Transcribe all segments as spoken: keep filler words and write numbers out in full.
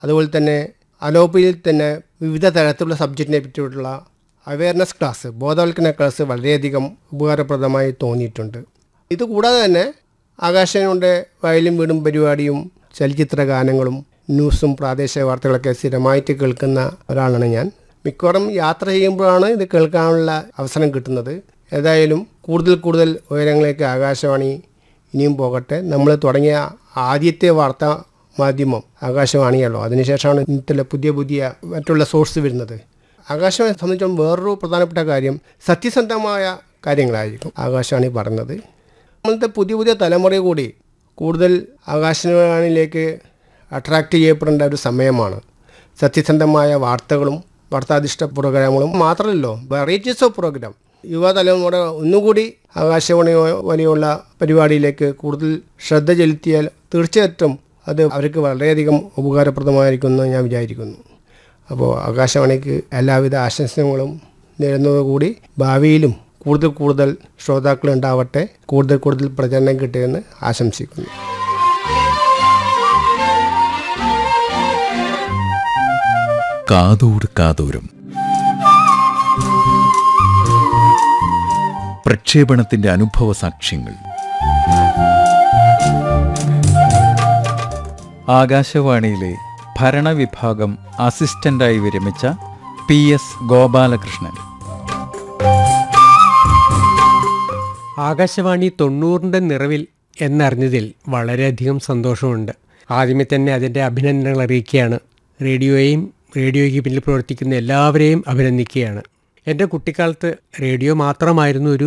അതുപോലെ തന്നെ അലോപ്പതിയിൽ തന്നെ വിവിധ തരത്തിലുള്ള സബ്ജക്റ്റിനെ പറ്റിയിട്ടുള്ള അവയർനെസ് ക്ലാസ്, ബോധവൽക്കരണ ക്ലാസ് വളരെയധികം ഉപകാരപ്രദമായി തോന്നിയിട്ടുണ്ട്. ഇതുകൂടാതെ തന്നെ ആകാശവാണിയുടെ വയലും വീടും പരിപാടിയും ചലച്ചിത്ര ഗാനങ്ങളും ന്യൂസും പ്രാദേശിക വാർത്തകളൊക്കെ സ്ഥിരമായിട്ട് കേൾക്കുന്ന ഒരാളാണ് ഞാൻ. മിക്കവാറും യാത്ര ചെയ്യുമ്പോഴാണ് ഇത് കേൾക്കാനുള്ള അവസരം കിട്ടുന്നത്. ഏതായാലും കൂടുതൽ കൂടുതൽ ഉയരങ്ങളിലേക്ക് ആകാശവാണി ഇനിയും പോകട്ടെ. നമ്മൾ തുടങ്ങിയ ആദ്യത്തെ വാർത്താ മാധ്യമം ആകാശവാണിയല്ലോ. അതിനുശേഷമാണ് ഇന്നത്തെ പുതിയ പുതിയ മറ്റുള്ള സോഴ്സ് വരുന്നത്. ആകാശവാണിയെ സംബന്ധിച്ചും വേറൊരു പ്രധാനപ്പെട്ട കാര്യം സത്യസന്ധമായ കാര്യങ്ങളായിരിക്കും ആകാശവാണി പറഞ്ഞത്. നമ്മളത്തെ പുതിയ പുതിയ തലമുറ കൂടി കൂടുതൽ ആകാശവാണിയിലേക്ക് അട്രാക്റ്റ് ചെയ്യപ്പെടേണ്ട ഒരു സമയമാണ്. സത്യസന്ധമായ വാർത്തകളും വാർത്താധിഷ്ഠ പ്രോഗ്രാമുകളും മാത്രമല്ലോ, വെറൈറ്റീസ് ഓഫ് പ്രോഗ്രാം. യുവതലമുറ ഒന്നുകൂടി ആകാശവാണി വലിയുള്ള പരിപാടിയിലേക്ക് കൂടുതൽ ശ്രദ്ധ ചെലുത്തിയാൽ തീർച്ചയായിട്ടും അത് അവർക്ക് വളരെയധികം ഉപകാരപ്രദമായിരിക്കുമെന്ന് ഞാൻ വിചാരിക്കുന്നു. അപ്പോൾ ആകാശവാണിക്ക് എല്ലാവിധ ആശംസകളും നേരുന്നതോടുകൂടി ഭാവിയിലും കൂടുതൽ കൂടുതൽ ശ്രോതാക്കൾ ഉണ്ടാവട്ടെ, കൂടുതൽ കൂടുതൽ പ്രചരണം കിട്ടുമെന്ന് ആശംസിക്കുന്നു. കാതോട് കാതോരം പ്രക്ഷേപണത്തിന്റെ അനുഭവ സാക്ഷ്യങ്ങൾ. ആകാശവാണിയിലെ ഭരണവിഭാഗം അസിസ്റ്റന്റായി വിരമിച്ച പി എസ് ഗോപാലകൃഷ്ണൻ. ആകാശവാണി തൊണ്ണൂറിൻ്റെ നിറവിൽ എന്നറിഞ്ഞതിൽ വളരെയധികം സന്തോഷമുണ്ട്. ആദ്യമേ തന്നെ അതിൻ്റെ അഭിനന്ദനങ്ങൾ അറിയിക്കുകയാണ്. റേഡിയോയെയും റേഡിയോയ്ക്ക് പിന്നിൽ പ്രവർത്തിക്കുന്ന എല്ലാവരെയും അഭിനന്ദിക്കുകയാണ്. എൻ്റെ കുട്ടിക്കാലത്ത് റേഡിയോ മാത്രമായിരുന്നു ഒരു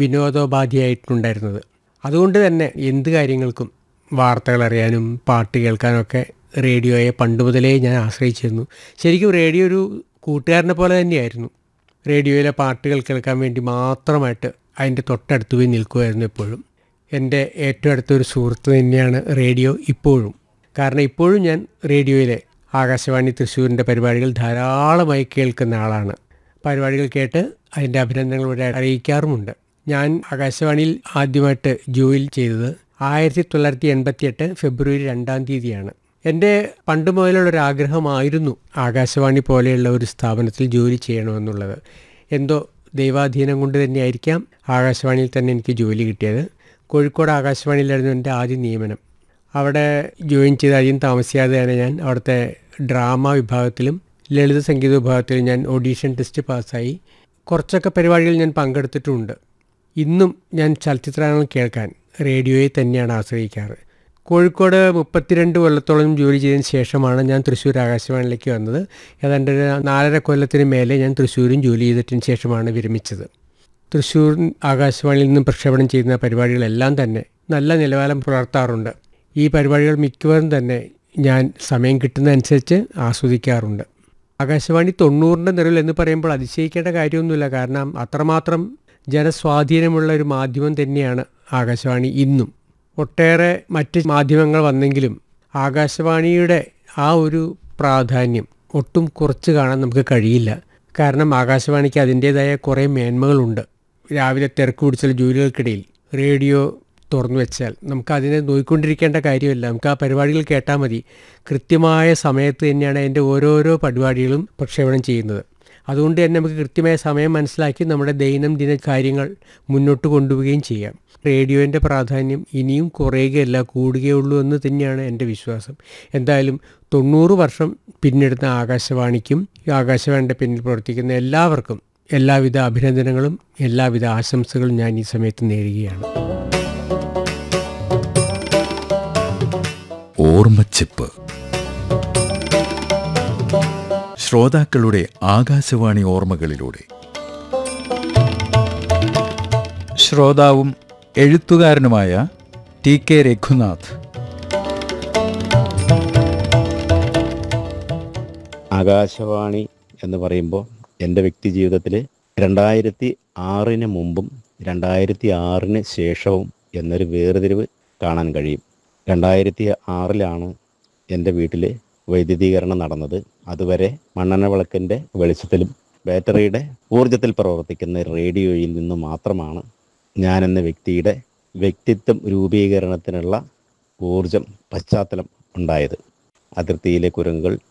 വിനോദോപാധിയായിട്ടുണ്ടായിരുന്നത്. അതുകൊണ്ട് തന്നെ എന്ത് കാര്യങ്ങൾക്കും വാർത്തകൾ അറിയാനും പാട്ട് കേൾക്കാനൊക്കെ റേഡിയോയെ പണ്ട് മുതലേ ഞാൻ ആശ്രയിച്ചിരുന്നു. ശരിക്കും റേഡിയോ ഒരു കൂട്ടുകാരനെ പോലെ തന്നെയായിരുന്നു. റേഡിയോയിലെ പാട്ടുകൾ കേൾക്കാൻ വേണ്ടി മാത്രമായിട്ട് അതിൻ്റെ തൊട്ടടുത്ത് പോയി നിൽക്കുമായിരുന്നു എപ്പോഴും. എൻ്റെ ഏറ്റവും അടുത്തൊരു സുഹൃത്ത് തന്നെയാണ് റേഡിയോ ഇപ്പോഴും. കാരണം ഇപ്പോഴും ഞാൻ റേഡിയോയിലെ ആകാശവാണി തൃശ്ശൂരിൻ്റെ പരിപാടികൾ ധാരാളമായി കേൾക്കുന്ന ആളാണ്. പരിപാടികൾ കേട്ട് അതിൻ്റെ അഭിനന്ദനങ്ങൾ ഇവിടെ അറിയിക്കാറുമുണ്ട്. ഞാൻ ആകാശവാണിയിൽ ആദ്യമായിട്ട് ജോലി ചെയ്തത് ആയിരത്തി തൊള്ളായിരത്തി എൺപത്തി എട്ട് ഫെബ്രുവരി രണ്ടാം തീയതിയാണ്. എൻ്റെ പണ്ട് മുതലുള്ളൊരാഗ്രഹമായിരുന്നു ആകാശവാണി പോലെയുള്ള ഒരു സ്ഥാപനത്തിൽ ജോലി ചെയ്യണമെന്നുള്ളത്. എന്തോ ദൈവാധീനം കൊണ്ട് തന്നെയായിരിക്കാം ആകാശവാണിയിൽ തന്നെ എനിക്ക് ജോലി കിട്ടിയത്. കോഴിക്കോട് ആകാശവാണിയിലായിരുന്നു എൻ്റെ ആദ്യ നിയമനം. അവിടെ ജോയിൻ ചെയ്ത് അധികം താമസിയാതെ തന്നെ ഞാൻ അവിടുത്തെ ഡ്രാമ വിഭാഗത്തിലും ലളിത സംഗീത വിഭാഗത്തിലും ഞാൻ ഓഡീഷൻ ടെസ്റ്റ് പാസ്സായി. കുറച്ചൊക്കെ പരിപാടികളിൽ ഞാൻ പങ്കെടുത്തിട്ടുമുണ്ട്. ഇന്നും ഞാൻ ചലച്ചിത്രഗാനങ്ങൾ കേൾക്കാൻ റേഡിയോയെ തന്നെയാണ് ആശ്രയിക്കാറ്. കോഴിക്കോട് മുപ്പത്തിരണ്ട് കൊല്ലത്തോളം ജോലി ചെയ്തതിന് ശേഷമാണ് ഞാൻ തൃശ്ശൂർ ആകാശവാണിയിലേക്ക് വന്നത്. ഏതാണ്ട് ഒരു നാലര കൊല്ലത്തിന് മേലെ ഞാൻ തൃശ്ശൂരും ജോലി ചെയ്തിട്ടിന് ശേഷമാണ് വിരമിച്ചത്. തൃശ്ശൂർ ആകാശവാണിയിൽ നിന്നും പ്രക്ഷേപണം ചെയ്യുന്ന പരിപാടികളെല്ലാം തന്നെ നല്ല നിലവാരം പുലർത്താറുണ്ട്. ഈ പരിപാടികൾ മിക്കവാറും തന്നെ ഞാൻ സമയം കിട്ടുന്നതനുസരിച്ച് ആസ്വദിക്കാറുണ്ട്. ആകാശവാണി തൊണ്ണൂറിൻ്റെ നിറവിൽ എന്ന് പറയുമ്പോൾ അതിശയിക്കേണ്ട കാര്യമൊന്നുമില്ല. കാരണം അത്രമാത്രം ജനസ്വാധീനമുള്ള ഒരു മാധ്യമം തന്നെയാണ് ആകാശവാണി ഇന്നും. ഒട്ടേറെ മറ്റ് മാധ്യമങ്ങൾ വന്നെങ്കിലും ആകാശവാണിയുടെ ആ ഒരു പ്രാധാന്യം ഒട്ടും കുറച്ച് കാണാൻ നമുക്ക് കഴിയില്ല. കാരണം ആകാശവാണിക്ക് അതിൻ്റേതായ കുറേ മേന്മകളുണ്ട്. രാവിലെ തിരക്ക് പിടിച്ചുള്ള ജോലികൾക്കിടയിൽ റേഡിയോ തുറന്നു വെച്ചാൽ നമുക്ക് അതിനെ നോക്കിക്കൊണ്ടിരിക്കേണ്ട കാര്യമില്ല. നമുക്ക് ആ പരിപാടികൾ കേട്ടാൽ മതി. കൃത്യമായ സമയത്ത് തന്നെയാണ് അതിൻ്റെ ഓരോരോ പരിപാടികളും പ്രക്ഷേപണം ചെയ്യുന്നത്. അതുകൊണ്ട് തന്നെ നമുക്ക് കൃത്യമായ സമയം മനസ്സിലാക്കി നമ്മുടെ ദൈനംദിന കാര്യങ്ങൾ മുന്നോട്ട് കൊണ്ടുപോവുകയും ചെയ്യാം. റേഡിയോൻ്റെ പ്രാധാന്യം ഇനിയും കുറയുകയല്ല, കൂടുകയുള്ളൂ എന്ന് തന്നെയാണ് എൻ്റെ വിശ്വാസം. എന്തായാലും തൊണ്ണൂറ് വർഷം പിന്നിടുന്ന ആകാശവാണിക്കും ആകാശവാണിയുടെ പിന്നിൽ പ്രവർത്തിക്കുന്ന എല്ലാവർക്കും എല്ലാവിധ അഭിനന്ദനങ്ങളും എല്ലാവിധ ആശംസകളും ഞാൻ ഈ സമയത്ത് നേരുകയാണ്. ഓർമ്മച്ചിപ്പ്. ശ്രോതാക്കളുടെ ആകാശവാണി ഓർമ്മകളിലൂടെ. ശ്രോതാവും എഴുത്തുകാരനുമായ T K Raghunath. ആകാശവാണി എന്ന് പറയുമ്പോൾ എൻ്റെ വ്യക്തി ജീവിതത്തിൽ രണ്ടായിരത്തി ആറിന് മുമ്പും രണ്ടായിരത്തി ആറിന് ശേഷവും എന്നൊരു വേർതിരിവ് കാണാൻ കഴിയും. രണ്ടായിരത്തി ആറിലാണ് എൻ്റെ വീട്ടിൽ വൈദ്യുതീകരണം നടന്നത്. അതുവരെ മണ്ണെണ്ണ വിളക്കിൻ്റെ വെളിച്ചത്തിലും ബാറ്ററിയുടെ ഊർജത്തിൽ പ്രവർത്തിക്കുന്ന റേഡിയോയിൽ നിന്ന് മാത്രമാണ് ഞാനെന്ന വ്യക്തിയുടെ വ്യക്തിത്വം രൂപീകരണത്തിനുള്ള ഊർജം പശ്ചാത്തലം ഉണ്ടായത്. അതിർത്തിയിലെ കുരങ്ങുകൾ